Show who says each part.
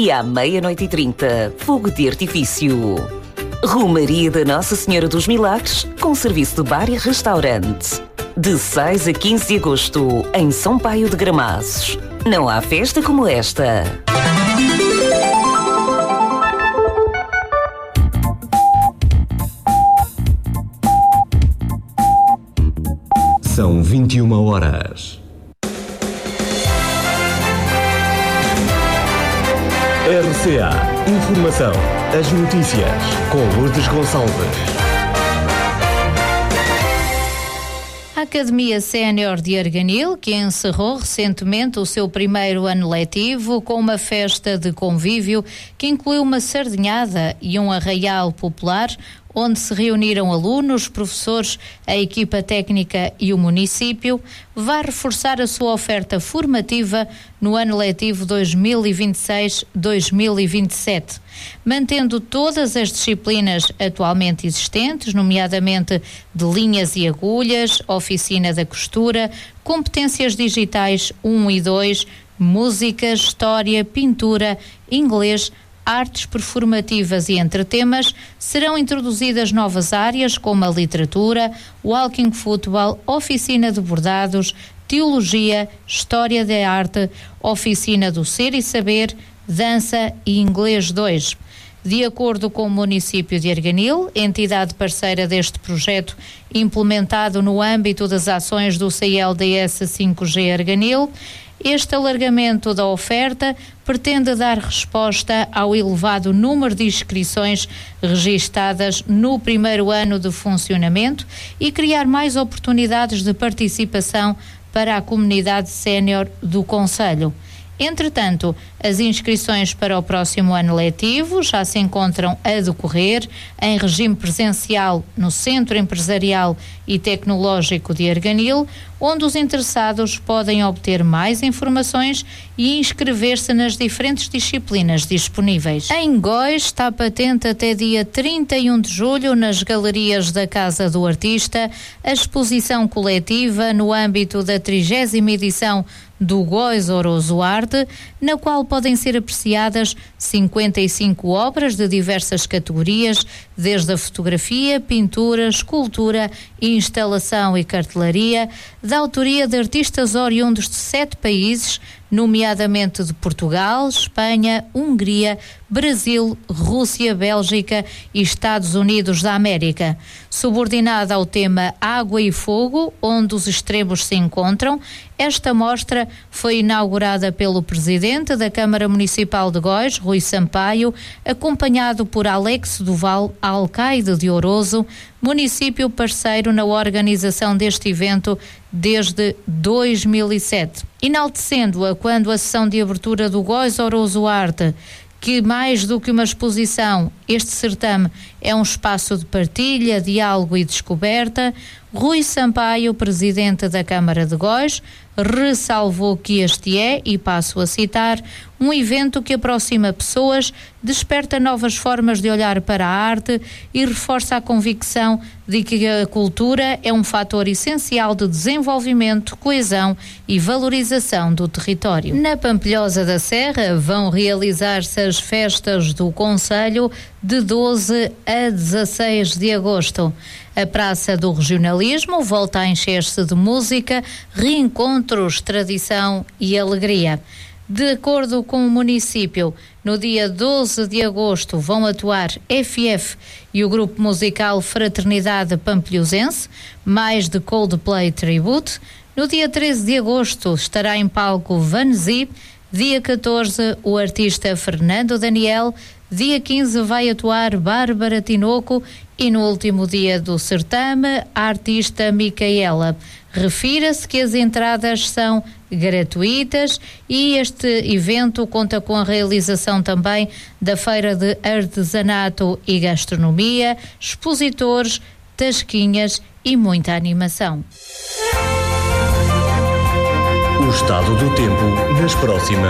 Speaker 1: e à 00:30, fogo de artifício. Romaria da Nossa Senhora dos Milagres, com serviço de bar e restaurante. De 6 a 15 de agosto, em São Paio de Gramaços. Não há festa como esta.
Speaker 2: São 21 horas. RCA Informação. As notícias com Lourdes Gonçalves.
Speaker 3: A Academia Sénior de Arganil, que encerrou recentemente o seu primeiro ano letivo com uma festa de convívio que incluiu uma sardinhada e um arraial popular, onde se reuniram alunos, professores, a equipa técnica e o município, vai reforçar a sua oferta formativa no ano letivo 2026-2027, mantendo todas as disciplinas atualmente existentes, nomeadamente de linhas e agulhas, oficina da costura, competências digitais 1 e 2, música, história, pintura, inglês, artes performativas e entre temas. Serão introduzidas novas áreas como a literatura, walking futebol, oficina de bordados, teologia, história da arte, oficina do ser e saber, dança e inglês 2. De acordo com o município de Arganil, entidade parceira deste projeto implementado no âmbito das ações do CLDS 5G Arganil, este alargamento da oferta pretende dar resposta ao elevado número de inscrições registadas no primeiro ano de funcionamento e criar mais oportunidades de participação para a comunidade sénior do concelho. Entretanto, as inscrições para o próximo ano letivo já se encontram a decorrer em regime presencial no Centro Empresarial e Tecnológico de Arganil, onde os interessados podem obter mais informações e inscrever-se nas diferentes disciplinas disponíveis. Em Góis está patente até dia 31 de julho nas galerias da Casa do Artista a exposição coletiva no âmbito da 30ª edição do Góis Oroso Arte, na qual podem ser apreciadas 55 obras de diversas categorias, desde a fotografia, pintura, escultura, instalação e cartelaria, da autoria de artistas oriundos de 7 países, nomeadamente de Portugal, Espanha, Hungria, Brasil, Rússia, Bélgica e Estados Unidos da América. Subordinada ao tema Água e Fogo, onde os extremos se encontram, esta mostra foi inaugurada pelo presidente da Câmara Municipal de Góis, Rui Sampaio, acompanhado por Alex Duval, alcaide de Ouroso, município parceiro na organização deste evento desde 2007. Enaltecendo-a quando a sessão de abertura do Góis Oroso Arte, que mais do que uma exposição, este certame é um espaço de partilha, diálogo e descoberta, Rui Sampaio, presidente da Câmara de Góis, ressalvou que este é, e passo a citar, um evento que aproxima pessoas, desperta novas formas de olhar para a arte e reforça a convicção de que a cultura é um fator essencial de desenvolvimento, coesão e valorização do território. Na Pampilhosa da Serra vão realizar-se as festas do concelho de 12 a 16 de agosto. A Praça do Regionalismo volta a encher-se de música, reencontros, tradição e alegria. De acordo com o município, no dia 12 de agosto vão atuar FF e o grupo musical Fraternidade Pampilhosense, mais de Coldplay Tribute. No dia 13 de agosto estará em palco Vanzi. Dia 14, o artista Fernando Daniel. Dia 15 vai atuar Bárbara Tinoco e no último dia do certame, a artista Micaela. Refira-se que as entradas são gratuitas e este evento conta com a realização também da Feira de Artesanato e Gastronomia, expositores, tasquinhas e muita animação.
Speaker 2: O estado do tempo nas próximas